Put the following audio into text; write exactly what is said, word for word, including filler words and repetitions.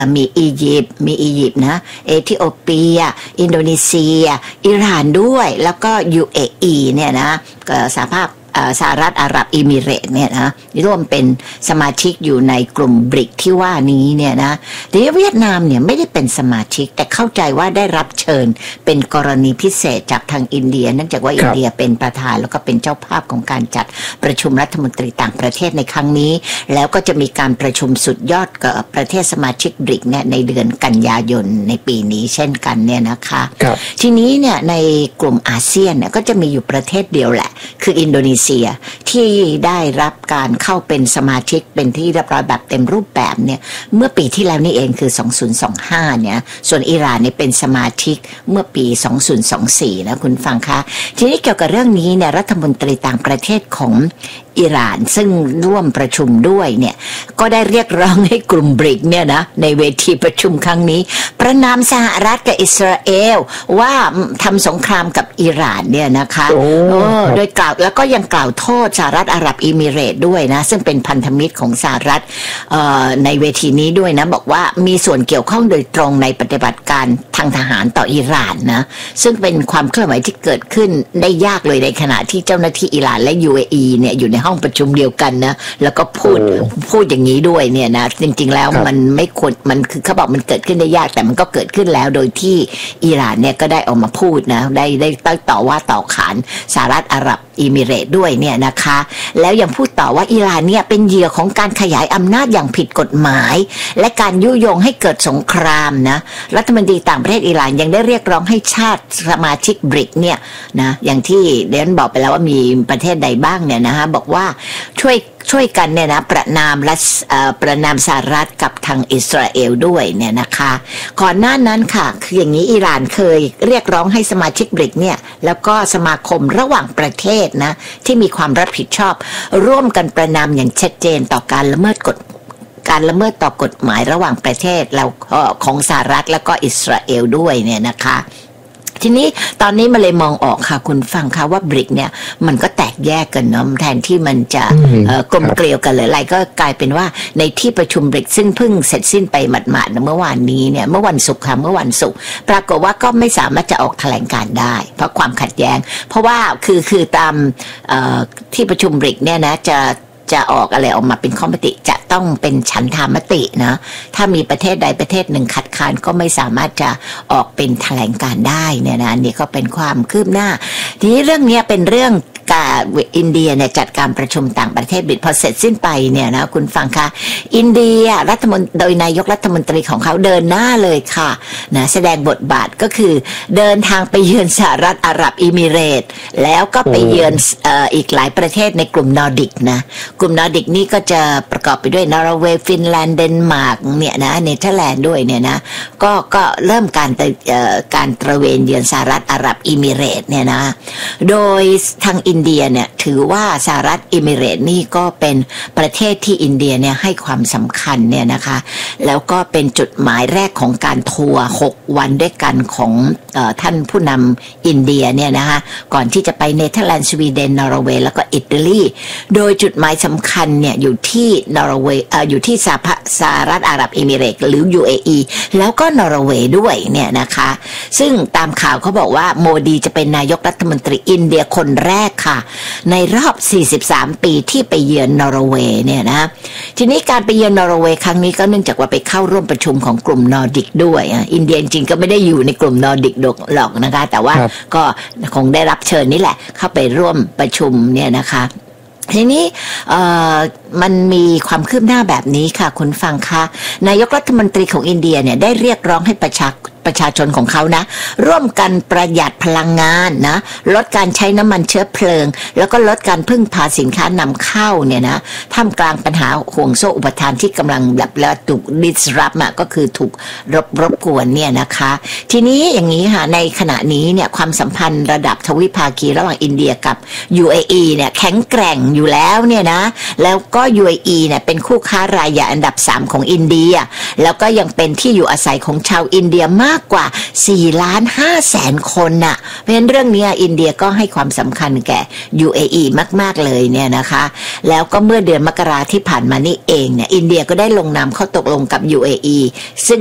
มีอียิปต์มีอียิปต์นะเอธิโอเปียอินโดนีเซียอิหร่านด้วยแล้วก็ ยู เอ อี เนี่ยนะสหภาพสหรัฐอาหรับเอมิเรตส์เนี่ยนะร่วมเป็นสมาชิกอยู่ในกลุ่มบริกที่ว่านี้เนี่ยนะแต่เวียดนามเนี่ยไม่ได้เป็นสมาชิกแต่เข้าใจว่าได้รับเชิญเป็นกรณีพิเศษจากทางอินเดียเนื่องจากว่าอินเดียเป็นประธานแล้วก็เป็นเจ้าภาพของการจัดประชุมรัฐมนตรีต่างประเทศในครั้งนี้แล้วก็จะมีการประชุมสุดยอดกับประเทศสมาชิกบริกเนี่ยในเดือนกันยายนในปีนี้เช่นกันเนี่ยนะคะทีนี้เนี่ยในกลุ่มอาเซียนเนี่ยก็จะมีอยู่ประเทศเดียวแหละคืออินโดนีเซียที่ได้รับการเข้าเป็นสมาชิกเป็นที่เรียบร้อยแบบเต็มรูปแบบเนี่ยเมื่อปีที่แล้วนี่เองคือสองพันยี่สิบห้าเนี่ยส่วนอิหร่านเนี่ยเป็นสมาชิกเมื่อปีสองพันยี่สิบสี่นะคุณฟังคะทีนี้เกี่ยวกับเรื่องนี้เนี่ยรัฐมนตรีต่างประเทศของอิหร่านซึ่งร่วมประชุมด้วยเนี่ยก็ได้เรียกร้องให้กลุ่มบริกเนี่ยนะในเวทีประชุมครั้งนี้ประนามสหรัฐกับอิสราเอลว่าทำสงครามกับอิหร่านเนี่ยนะคะโดยกล่าวแล้วก็ยังกล่าวโทษสหรัฐอาหรับเอมิเรตส์ด้วยนะซึ่งเป็นพันธมิตรของสหรัฐในเวทีนี้ด้วยนะบอกว่ามีส่วนเกี่ยวข้องโดยตรงในปฏิบัติการทางทหารต่ออิหร่านนะซึ่งเป็นความเคลื่อนไหวที่เกิดขึ้นได้ยากเลยในขณะที่เจ้าหน้าที่อิหร่านและ ยู เอ อี เนี่ยอยู่ในห้องประชุมเดียวกันนะแล้วก็พูดพูดอย่างนี้ด้วยเนี่ยนะจริงๆแล้วมันไม่ควรมันคือเขาบอกมันเกิดขึ้นได้ยากแต่มันก็เกิดขึ้นแล้วโดยที่อิหร่านเนี่ยก็ได้ออกมาพูดนะได้ได้ต่อว่าต่อขานสหรัฐอาหรับเอมิเรตส์ด้วยเนี่ยนะคะแล้วยังพูดต่อว่าอิหร่านเนี่ยเป็นเหยื่อของการขยายอำนาจอย่างผิดกฎหมายและการยุยงให้เกิดสงครามนะรัฐมนตรีต่างประเทศอิหร่านยังได้เรียกร้องให้ชาติสมาชิกบริกเนี่ยนะอย่างที่เดนบอกไปแล้วว่ามีประเทศใดบ้างเนี่ยนะฮะบอกว่าช่วยช่วยกันเนี่ยนะประนามรัฐประนามสหรัฐกับทางอิสราเอลด้วยเนี่ยนะคะก่อนหน้านั้นค่ะคืออย่างนี้อิหร่านเคยเรียกร้องให้สมาชิกบริกเนี่ยแล้วก็สมาคมระหว่างประเทศนะที่มีความรับผิดชอบร่วมกันประนามอย่างชัดเจนต่อการละเมิดกฎการละเมิดต่อกฎหมายระหว่างประเทศแล้วของสหรัฐแล้วก็อิสราเอลด้วยเนี่ยนะคะทีนี้ตอนนี้มาเลยมองออกค่ะคุณฟังค่ะว่าบริกเนี่ยมันก็แตกแยกกันเนาะแทนที่มันจะกลมเกลียวกันเลยอะไรก็กลายเป็นว่าในที่ประชุมบริกซึ่งเพิ่งเสร็จสิ้นไปหมาดๆเมื่อวานนี้เนี่ยเมื่อวันศุกร์ค่ะเมื่อวันศุกร์ปรากฏว่าก็ไม่สามารถจะออกแถลงการได้เพราะความขัดแย้งเพราะว่าคือคือตามที่ประชุมบริกเนี่ยนะจะจะออกอะไรออกมาเป็นข้อมติจะต้องเป็นฉันทามตินะถ้ามีประเทศใดประเทศหนึ่งขัดขานก็ไม่สามารถจะออกเป็นแถลงการได้เนี่ยนะนี่ก็เป็นความคืบหน้าทีนี้เรื่องนี้เป็นเรื่องการอินเดียเนี่ยจัดการประชุมต่างประเทศบิดพอเสร็จสิ้นไปเนี่ยนะคุณฟังคะอินเดียรัฐมนตรีโดยนายกรัฐมนตรีของเขาเดินหน้าเลยค่ะนะแสดงบทบาทก็คือเดินทางไปเยือนสหรัฐอาหรับเอมิเรตส์แล้วก็ไปเยือนเอ่ออีกหลายประเทศในกลุ่มนอร์ดิกนะกลุ่มนอร์ดิกนี่ก็จะประกอบไปด้วยนอร์เวย์ฟินแลนด์เดนมาร์กเนี่ยนะเนเธอร์แลนด์ด้วยเนี่ยนะก็ก็เริ่มการเอ่อการตระเวนเยือนสหรัฐอาหรับเอมิเรตส์เนี่ยนะโดยทางอินเดียเนี่ยถือว่าสหรัฐเอมิเรตส์นี่ก็เป็นประเทศที่อินเดียเนี่ยให้ความสำคัญเนี่ยนะคะแล้วก็เป็นจุดหมายแรกของการทัวร์หกวันด้วยกันของเอ่อท่านผู้นำอินเดียเนี่ยนะคะก่อนที่จะไปเนเธอร์แลนด์สวีเดนนอร์เวย์แล้วก็อิตาลีโดยจุดหมายสำคัญเนี่ยอยู่ที่นอร์เวย์เอ่ออยู่ที่สหสหรัฐอาหรับเอมิเรตส์หรือ ยู เอ อี แล้วก็นอร์เวย์ด้วยเนี่ยนะคะซึ่งตามข่าวเขาบอกว่าโมดีจะเป็นนายกรัฐมนตรีอินเดียคนแรกค่ะในรอบสี่สิบสามปีที่ไปเยือนนอร์เวย์เนี่ยนะทีนี้การไปเยือนนอร์เวย์ครั้งนี้ก็เนื่องจากว่าไปเข้าร่วมประชุมของกลุ่มนอร์ดิกด้วยอ่ะอินเดียจริงก็ไม่ได้อยู่ในกลุ่มนอร์ดิกหรอกนะคะแต่ว่าก็คงได้รับเชิญนี่แหละเข้าไปร่วมประชุมเนี่ยนะคะทีนี้มันมีความคืบหน้าแบบนี้ค่ะคุณฟังคะนายกรัฐมนตรีของอินเดียเนี่ยได้เรียกร้องให้ประชาประชาชนของเขานะร่วมกันประหยัดพลังงานนะลดการใช้น้ำมันเชื้อเพลิงแล้วก็ลดการพึ่งพาสินค้านำเข้าเนี่ยนะท่ามกลางปัญหาห่วงโซ่อุปทานที่กำลังแบบแล้วถูก disrupt อ่ะก็คือถูกรบรบกวนเนี่ยนะคะทีนี้อย่างนี้ค่ะในขณะนี้เนี่ยความสัมพันธ์ระดับทวิภาคีระหว่างอินเดียกับ ยู เอ อี เนี่ยแข็งแกร่งอยู่แล้วเนี่ยนะแล้วก็ ยู เอ อี เนี่ยเป็นคู่ค้ารายใหญ่อันดับสามของอินเดียแล้วก็ยังเป็นที่อยู่อาศัยของชาวอินเดียมากกว่าสี่ล้านห้าแสนคนน่ะเพราะฉะนั้นเรื่องนี้อินเดียก็ให้ความสำคัญแก่ ยู เอ อี มากๆเลยเนี่ยนะคะแล้วก็เมื่อเดือนมกราที่ผ่านมานี่เองเนี่ยอินเดียก็ได้ลงนามเข้าตกลงกับ ยู เอ อี ซึ่ง